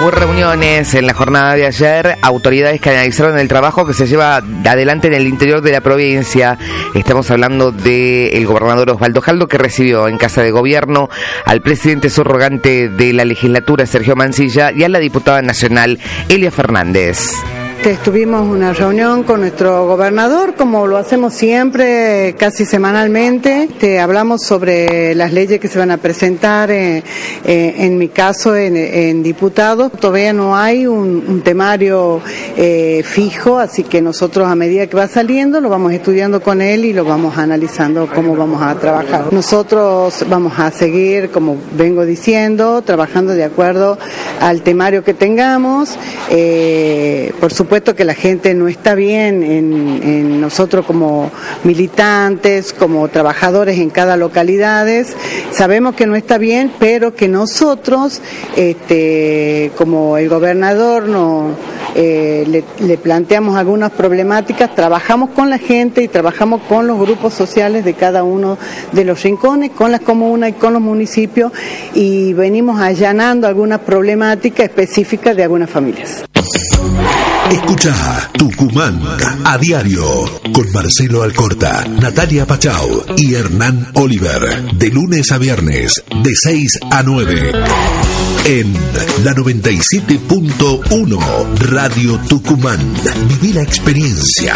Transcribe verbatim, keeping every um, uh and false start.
Hubo reuniones en la jornada de ayer, autoridades que analizaron el trabajo que se lleva adelante en el interior de la provincia. Estamos hablando del gobernador Osvaldo Jaldo, que recibió en Casa de Gobierno al presidente subrogante de la legislatura, Sergio Mancilla, y a la diputada nacional, Elia Fernández. Tuvimos una reunión con nuestro gobernador, como lo hacemos siempre, casi semanalmente. Te hablamos sobre las leyes que se van a presentar, eh, eh, en mi caso, en, en diputados. Todavía no hay un, un temario eh, fijo, así que nosotros a medida que va saliendo lo vamos estudiando con él y lo vamos analizando cómo vamos a trabajar. Nosotros vamos a seguir, como vengo diciendo, trabajando de acuerdo al temario que tengamos. Eh, por supuesto que la gente no está bien en, en nosotros como militantes, como trabajadores en cada localidad. Sabemos que no está bien, pero que nosotros, este, como el gobernador, no, eh, le, le planteamos algunas problemáticas, trabajamos con la gente y trabajamos con los grupos sociales de cada uno de los rincones, con las comunas y con los municipios, y venimos allanando algunas problemáticas específicas de algunas familias. Escucha Tucumán a diario con Marcelo Alcorta, Natalia Pachau y Hernán Oliver, de lunes a viernes de seis a nueve en la noventa y siete punto uno Radio Tucumán. Viví la experiencia.